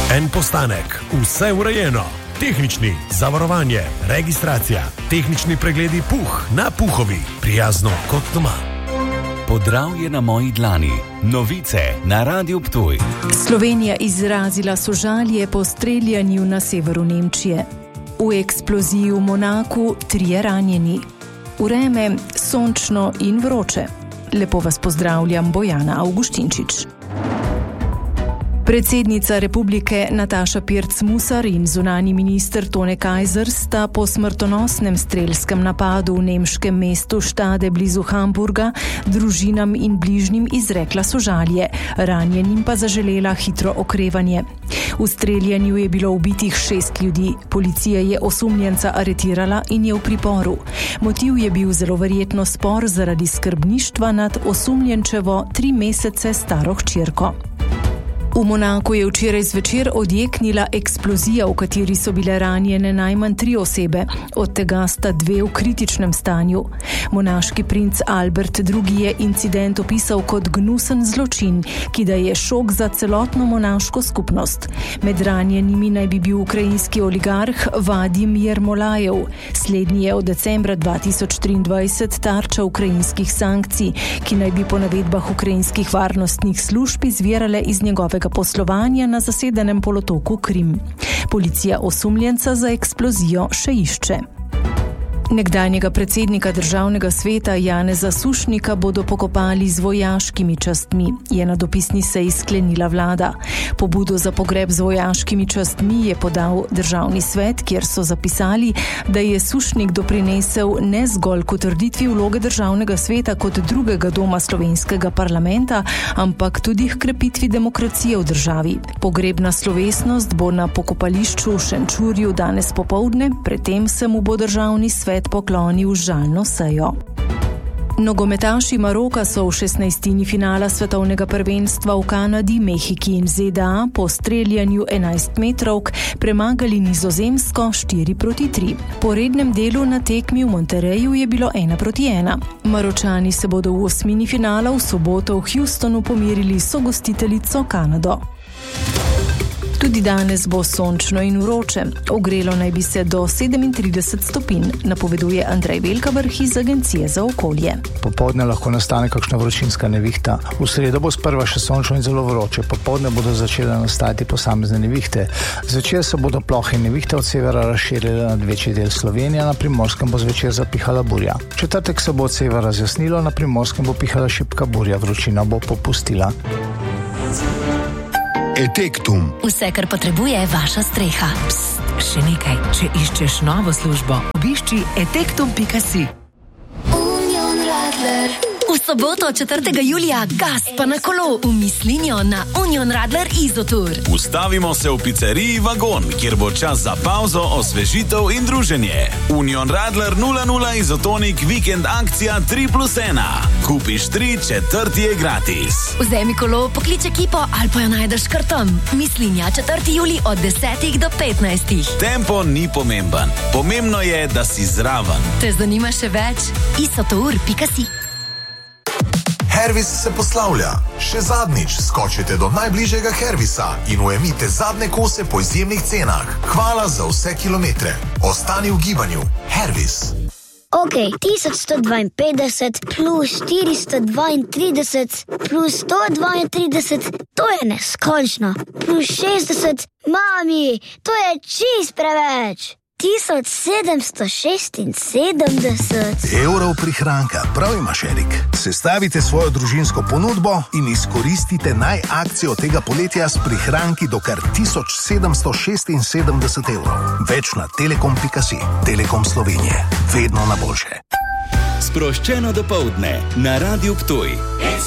En postanek, vse urejeno. Tehnični, zavarovanje, registracija, tehnični pregledi Puh na Puhovi. Prijazno kot doma. Podravje na moji dlani. Novice na Radiu Ptuj. Slovenija izrazila sožalje po streljanju na severu Nemčije. V eksploziji v Monaku 3 ranjeni. Vreme sončno in vroče. Lepo vas pozdravljam, Bojana Avguštinčič. Predsednica republike Nataša Pirc Musar in zunanji minister Tone Kajzer sta po smrtonosnem strelskem napadu v nemškem mestu Stade blizu Hamburga družinam in bližnjim izrekla sožalje, ranjenim pa zaželela hitro okrevanje. V streljanju je bilo ubitih 6 ljudi. Policija je osumljenca aretirala in je v priporu. Motiv je bil zelo verjetno spor zaradi skrbništva nad osumljenčevo 3 mesece staro hčerko. V Monaku je včeraj zvečer odjeknila eksplozija, v kateri so bile ranjene najmanj 3 osebe, od tega sta 2 v kritičnem stanju. Monaški princ Albert II. Je incident opisal kot gnusen zločin, ki da je šok za celotno monaško skupnost. Med ranjenimi naj bi bil ukrajinski oligarh Vadim Jermolajev. Slednji je od decembra 2023 tarča ukrajinskih sankcij, ki naj bi po navedbah ukrajinskih varnostnih služb izvirale iz njegovega poslovanja na zasedenem polotoku Krim. Policija osumljenca za eksplozijo še išče. Nekdanjega predsednika državnega sveta Janeza Sušnika bodo pokopali z vojaškimi častmi, je na dopisni seji sklenila vlada. Pobudo za pogreb z vojaškimi častmi je podal državni svet, kjer so zapisali, da je Sušnik doprinesel ne zgolj k utrditvi vloge državnega sveta kot drugega doma slovenskega parlamenta, ampak tudi h krepitvi demokracije v državi. Pogrebna slovesnost bo na pokopališču v Šenčurju danes popoldne, predtem se mu bo državni svet poklonil žalno sejo. Nogometaši Maroka so v 16. finala svetovnega prvenstva v Kanadi, Mehiki in ZDA po streljanju 11 metrovk premagali Nizozemsko 4-3. Po rednem delu na tekmi v Monterreju je bilo 1-1. Maročani se bodo v 8. finala v soboto v Houstonu pomerili s sogostiteljico Kanado. Tudi danes bo sončno in vroče. Ogrelo naj bi se do 37 stopinj, napoveduje Andrej Velkavrh iz Agencije za okolje. Popoldne lahko nastane kakšna vročinska nevihta. V sredo bo sprva še sončno in zelo vroče. Popoldne bodo začele nastajati posamezne nevihte. Zvečer se bodo plohe in nevihte od severa razširile nad večji del Slovenije, na Primorskem bo zvečer zapihala burja. V četrtek se bo od severa razjasnilo, na Primorskem bo pihala šibka burja, vročina bo popustila. Etektum. Vse, kar potrebuje vaša streha. Psst, še nekaj. Če iščeš novo službo, obišči etektum.si. Union Radler. V soboto 4. julija gas pa na kolo v Mislinjo na Union Radler Izotour. Ustavimo se v pizzeriji Vagon, kjer bo čas za pauzo, osvežitev in druženje. Union Radler 00 Izotonik vikend akcija 3+1. Kupiš 3, 4. je gratis. Vzemi kolo, poklič ekipo ali pa jo najdeš kar tam. Mislinja 4. julij od 10 do 15. Tempo ni pomemben. Pomembno je, da si zraven. Te zanima še več? Izotour.si. Hervis se poslavlja. Še zadnjič skočite do najbližjega Hervisa in ujemite zadnje kose po izjemnih cenah. Hvala za vse kilometre. Ostani v gibanju. Hervis. Ok, 1152 plus 432 plus 132, to je neskončno. Plus 60, mami, to je čist preveč. 1776 evrov prihranka, prav imaš, Erik. Sestavite svojo družinsko ponudbo in izkoristite akcijo tega poletja s prihranki do kar 1776 evrov. Več na telekom.si. Telekom Slovenije. Vedno na boljše. Sproščeno dopoldne na Radiu Ptuj.